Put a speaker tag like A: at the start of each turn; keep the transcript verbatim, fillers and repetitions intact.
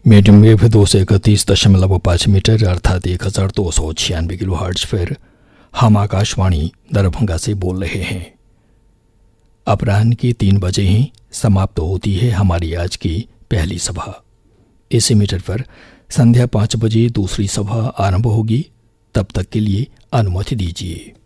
A: Medium wave दो सौ इकतीस दशमलव पाँच मीटर अर्थात एक हज़ार दो सौ छियानवे किलो हर्ट्ज पर हम आकाशवाणी दरभंगा से बोल रहे हैं। अपराह्न के तीन बजे ही समाप्त होती है हमारी आज की पहली सभा। इसी मीटर पर संध्या पाँच बजे दूसरी सभा आरंभ होगी। तब तक के लिए अनुमति दीजिए।